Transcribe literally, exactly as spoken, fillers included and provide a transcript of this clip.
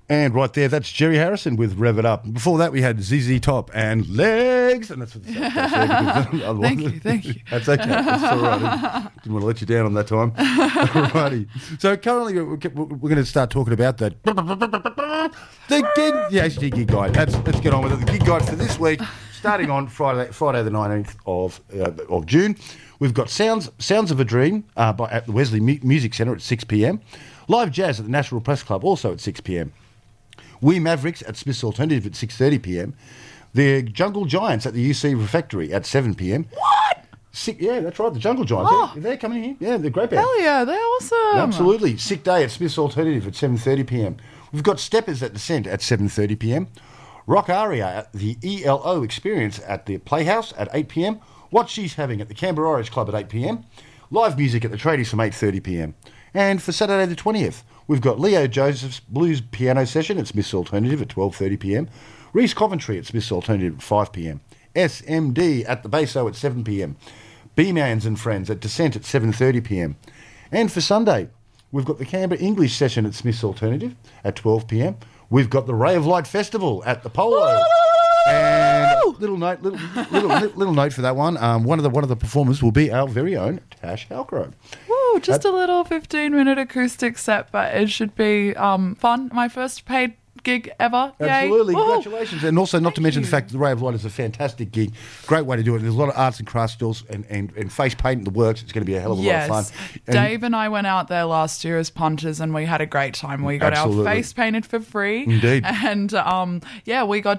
And right there, that's Jerry Harrison with Rev It Up. Before that, we had Z Z Top and Legs. And that's what the Thank you, thank you. That's okay. That's all right. I didn't want to let you down on that time. Alrighty. So currently, we're going to start talking about that. The gig, the H D Gig Guide. Let's, let's get on with it. The gig guide for this week, starting on Friday, Friday the nineteenth of uh, of June. We've got Sounds Sounds of a Dream uh, by, at the Wesley Mu- Music Centre at six p.m. Live Jazz at the National Press Club, also at six p.m. We Mavericks at Smith's Alternative at six thirty p.m. The Jungle Giants at the U C Refectory at seven p.m. What? Sick, yeah, that's right. The Jungle Giants. Oh. They're, they're coming here. Yeah, they're great band. Hell yeah, they're awesome. Absolutely. Sick Day at Smith's Alternative at seven thirty p.m. We've got Steppers at Descent at seven thirty p.m. Rock Aria at the E L O Experience at the Playhouse at eight p.m. What She's Having at the Canberra Irish Club at eight p.m. Live music at the Tradies from eight thirty p.m. And for Saturday the twentieth, we've got Leo Joseph's Blues Piano Session at Smith's Alternative at twelve thirty p.m. Reese Coventry at Smith's Alternative at five p.m. S M D at the Baso at seven p.m. B-Mans and Friends at Descent at seven thirty p.m. And for Sunday, we've got the Canberra English Session at Smith's Alternative at twelve p.m. We've got the Ray of Light Festival at the Polo. And little note, little, little, little, little note for that one. Um, one of the one of the performers will be our very own Tash Halcro. Woo, just Uh, a little fifteen-minute acoustic set, but it should be um, fun. My first paid gig ever. Absolutely, Yay. Woo. congratulations. And also, not Thank to mention you. the fact that the Ray of Light is a fantastic gig. Great way to do it. There's a lot of arts and crafts stills and, and, and face paint in the works. It's going to be a hell of a Yes. lot of fun. And Dave and I went out there last year as punters and we had a great time. We got Absolutely. our face painted for free. Indeed. And um, yeah, we got